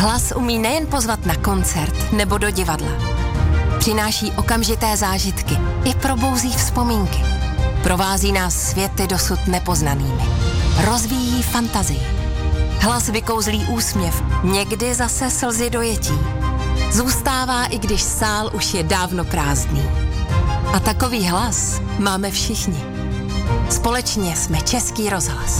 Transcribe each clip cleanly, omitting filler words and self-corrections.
Hlas umí nejen pozvat na koncert nebo do divadla. Přináší okamžité zážitky i probouzí vzpomínky. Provází nás světy dosud nepoznanými. Rozvíjí fantazii. Hlas vykouzlí úsměv, někdy zase slzy dojetí. Zůstává, i když sál už je dávno prázdný. A takový hlas máme všichni. Společně jsme Český rozhlas.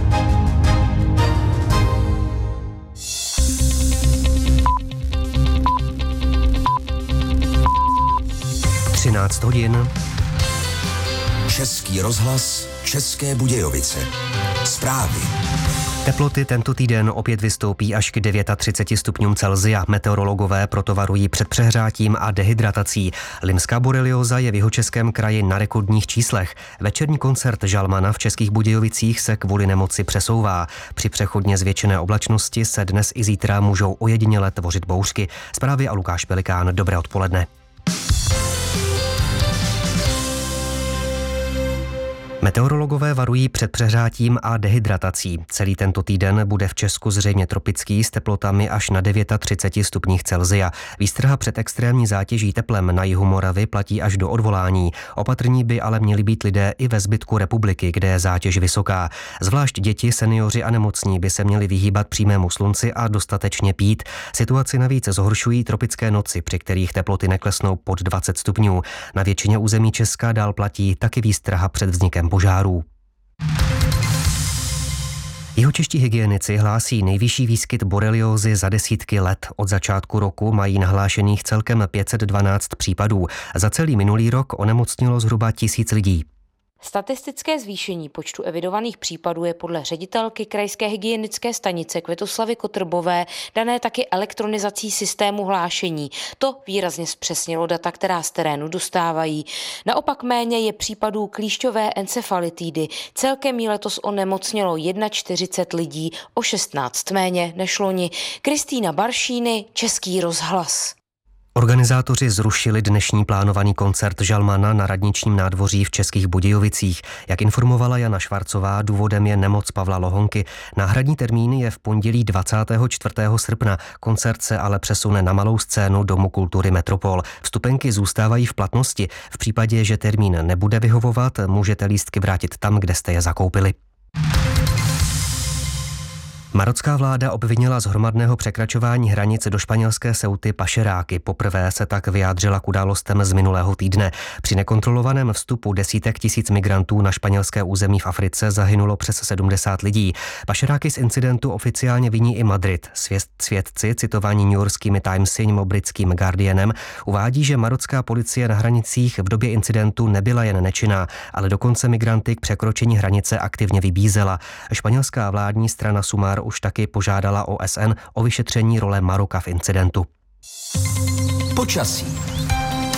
hodin. Český rozhlas, České Budějovice. Zprávy. Teploty tento týden opět vystoupí až k 39 stupňům Celsia. Meteorologové proto varují před přehřátím a dehydratací. Limská borelioza je v Jihočeském kraji na rekordních číslech. Večerní koncert Žalmana v Českých Budějovicích se kvůli nemoci přesouvá. Při přechodně zvětšené oblačnosti se dnes i zítra můžou ojediněle tvořit bouřky. Zprávy a Lukáš Pelikán. Dobré odpoledne. Meteorologové varují před přehřátím a dehydratací. Celý tento týden bude v Česku zřejmě tropický s teplotami až na 39 stupních Celsia. Výstraha před extrémní zátěží teplem na jihu Moravy platí až do odvolání. Opatrní by ale měli být lidé i ve zbytku republiky, kde je zátěž vysoká. Zvlášť děti, seniori a nemocní by se měli vyhýbat přímému slunci a dostatečně pít. Situaci navíc zhoršují tropické noci, při kterých teploty neklesnou pod 20 stupňů. Na většině území Česka dál platí taky výstraha před vznikem požárů. Jihočeští hygienici hlásí nejvyšší výskyt boreliózy za desítky let. Od začátku roku mají nahlášených celkem 512 případů. Za celý minulý rok onemocnilo zhruba 1000 lidí. Statistické zvýšení počtu evidovaných případů je podle ředitelky krajské hygienické stanice Květoslavy Kotrbové dané taky elektronizací systému hlášení. To výrazně zpřesnilo data, která z terénu dostávají. Naopak méně je případů klíšťové encefalitidy. Celkem jí letos onemocnělo 41 lidí, o 16 méně než loni. Kristýna Baršíny, Český rozhlas. Organizátoři zrušili dnešní plánovaný koncert Žalmana na Radničním nádvoří v Českých Budějovicích. Jak informovala Jana Švarcová, důvodem je nemoc Pavla Lohonky. Náhradní termín je v pondělí 24. srpna. Koncert se ale přesune na malou scénu Domu kultury Metropol. Vstupenky zůstávají v platnosti. V případě, že termín nebude vyhovovat, můžete lístky vrátit tam, kde jste je zakoupili. Marocká vláda obvinila z hromadného překračování hranic do španělské Ceuty pašeráky. Poprvé se tak vyjádřila k událostem z minulého týdne. Při nekontrolovaném vstupu desítek tisíc migrantů na španělské území v Africe zahynulo přes 70 lidí. Pašeráky z incidentu oficiálně viní i Madrid. Svědci, citovaní newyorskými Timesy nebo britským Guardianem, uvádí, že marocká policie na hranicích v době incidentu nebyla jen nečinná, ale dokonce migranty k překročení hranice aktivně vybízela. Španělská vládní strana Sumar už taky požádala OSN o vyšetření role Maroka v incidentu. Počasí.